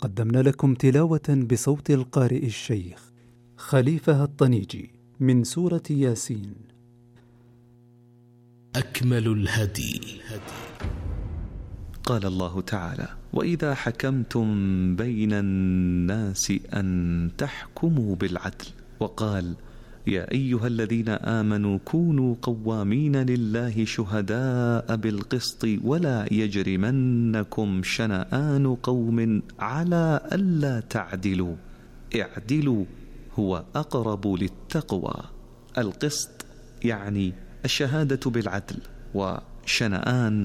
قدمنا لكم تلاوة بصوت القارئ الشيخ خليفة الطنيجي من سورة ياسين. أكمل الهدي. قال الله تعالى: وإذا حكمتم بين الناس أن تحكموا بالعدل. وقال: يا أيها الذين آمنوا كونوا قوامين لله شهداء بالقسط ولا يجرمنكم شنآن قوم على ألا تعدلوا اعدلوا هو أقرب للتقوى. القسط يعني الشهادة بالعدل، وشنآن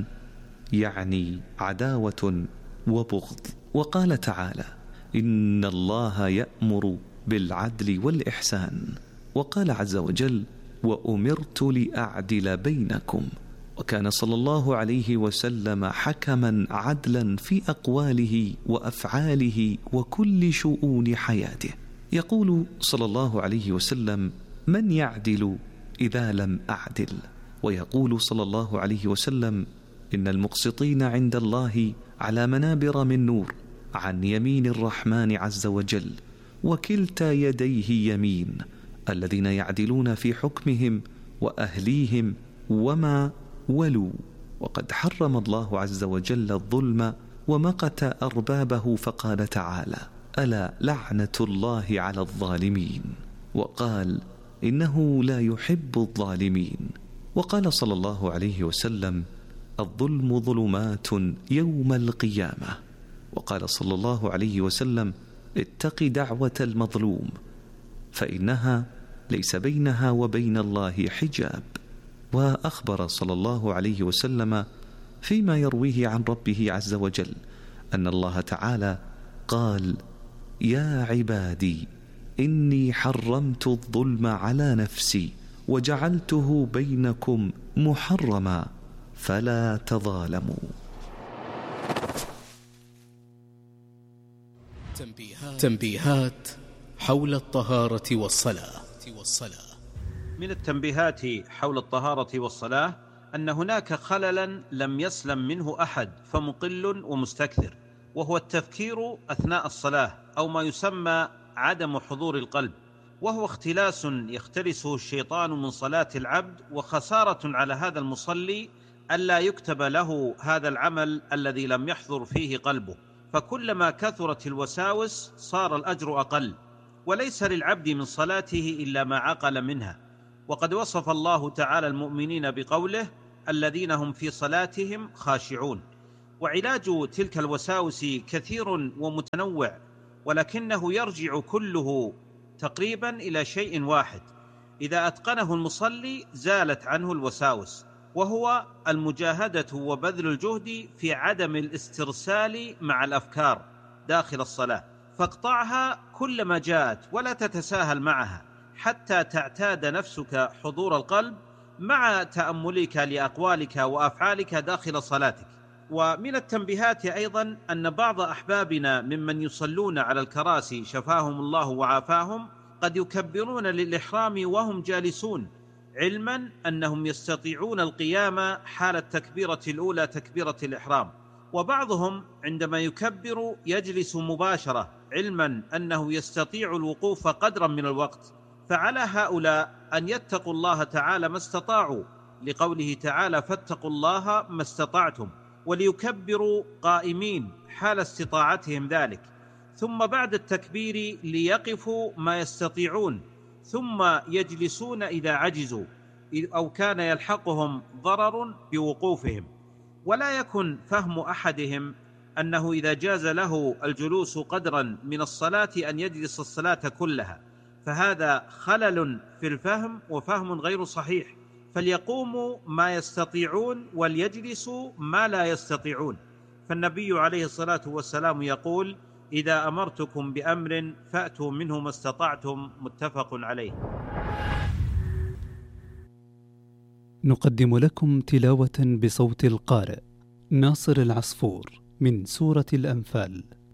يعني عداوة وبغض. وقال تعالى: إن الله يأمر بالعدل والإحسان. وقال عز وجل: وأمرت لأعدل بينكم. وكان صلى الله عليه وسلم حكما عدلا في أقواله وأفعاله وكل شؤون حياته. يقول صلى الله عليه وسلم: من يعدل إذا لم أعدل؟ ويقول صلى الله عليه وسلم: إن المقسطين عند الله على منابر من نور عن يمين الرحمن عز وجل، وكلتا يديه يمين، الذين يعدلون في حكمهم وأهليهم وما ولوا. وقد حرم الله عز وجل الظلم ومقت أربابه، فقال تعالى: ألا لعنة الله على الظالمين. وقال: إنه لا يحب الظالمين. وقال صلى الله عليه وسلم: الظلم ظلمات يوم القيامة. وقال صلى الله عليه وسلم: اتق دعوة المظلوم فإنها ليس بينها وبين الله حجاب. وأخبر صلى الله عليه وسلم فيما يرويه عن ربه عز وجل أن الله تعالى قال: يا عبادي إني حرمت الظلم على نفسي وجعلته بينكم محرما فلا تظالموا. تنبيهات حول الطهارة والصلاة. من التنبيهات حول الطهارة والصلاة أن هناك خللا لم يسلم منه أحد فمقل ومستكثر، وهو التفكير أثناء الصلاة، أو ما يسمى عدم حضور القلب، وهو اختلاس يختلسه الشيطان من صلاة العبد، وخسارة على هذا المصلي ألا يكتب له هذا العمل الذي لم يحضر فيه قلبه. فكلما كثرت الوساوس صار الأجر أقل، وليس للعبد من صلاته إلا ما عقل منها. وقد وصف الله تعالى المؤمنين بقوله: الذين هم في صلاتهم خاشعون. وعلاج تلك الوساوس كثير ومتنوع، ولكنه يرجع كله تقريبا إلى شيء واحد: إذا أتقنه المصلي زالت عنه الوساوس، وهو المجاهدة وبذل الجهد في عدم الاسترسال مع الأفكار داخل الصلاة، فاقطعها كلما جاءت ولا تتساهل معها حتى تعتاد نفسك حضور القلب مع تأملك لأقوالك وأفعالك داخل صلاتك. ومن التنبيهات أيضا أن بعض أحبابنا ممن يصلون على الكراسي شفاهم الله وعافاهم قد يكبرون للإحرام وهم جالسون، علما أنهم يستطيعون القيام حال التكبيرة الأولى تكبيرة الإحرام، وبعضهم عندما يكبر يجلس مباشرة، علما أنه يستطيع الوقوف قدرا من الوقت. فعلى هؤلاء أن يتقوا الله تعالى ما استطاعوا، لقوله تعالى: فاتقوا الله ما استطعتم، وليكبروا قائمين حال استطاعتهم ذلك، ثم بعد التكبير ليقفوا ما يستطيعون، ثم يجلسون إذا عجزوا أو كان يلحقهم ضرر بوقوفهم. ولا يكن فهم أحدهم أنه إذا جاز له الجلوس قدرا من الصلاة أن يجلس الصلاة كلها، فهذا خلل في الفهم وفهم غير صحيح. فليقوموا ما يستطيعون وليجلسوا ما لا يستطيعون. فالنبي عليه الصلاة والسلام يقول: إذا أمرتكم بأمر فأتوا منه ما استطعتم، متفق عليه. نقدم لكم تلاوة بصوت القارئ ناصر العصفور من سورة الأنفال.